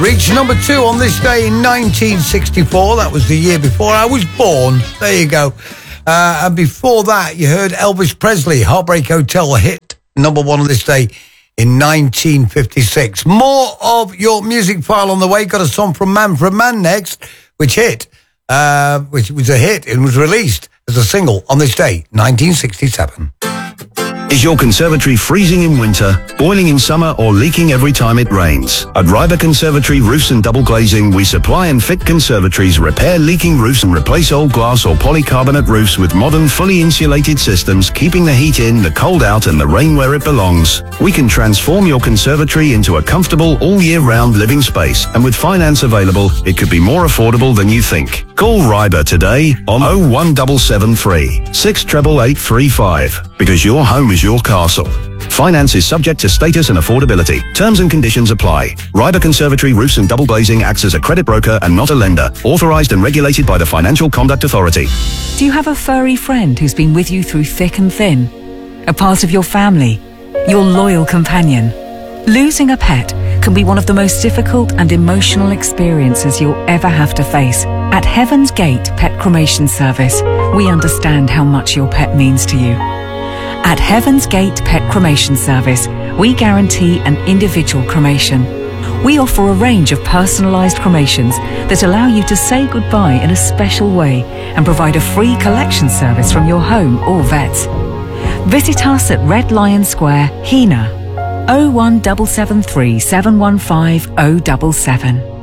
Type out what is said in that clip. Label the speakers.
Speaker 1: Reached number 2 on this day in 1964. That was the year before I was born. There you go. And before that, you heard Elvis Presley, Heartbreak Hotel, hit number 1 on this day in 1956. More of your music file on the way. Got a song from Manfred Mann next, which was a hit and was released as a single on this day, 1967.
Speaker 2: Is your conservatory freezing in winter, boiling in summer, or leaking every time it rains? At Ryber Conservatory Roofs and Double Glazing, we supply and fit conservatories, repair leaking roofs and replace old glass or polycarbonate roofs with modern, fully insulated systems, keeping the heat in, the cold out, and the rain where it belongs. We can transform your conservatory into a comfortable, all-year-round living space, and with finance available, it could be more affordable than you think. Call Ryber today on 01773 68835, because your home is your castle. Finance is subject to status and affordability. Terms and conditions apply. Ryber Conservatory Roofs and Double Glazing acts as a credit broker and not a lender. Authorized and regulated by the Financial Conduct Authority.
Speaker 3: Do you have a furry friend who's been with you through thick and thin? A part of your family? Your loyal companion? Losing a pet can be one of the most difficult and emotional experiences you'll ever have to face. At Heaven's Gate Pet Cremation Service, we understand how much your pet means to you. At Heaven's Gate Pet Cremation Service, we guarantee an individual cremation. We offer a range of personalised cremations that allow you to say goodbye in a special way and provide a free collection service from your home or vets. Visit us at Red Lion Square, Hina, 01773 715 077.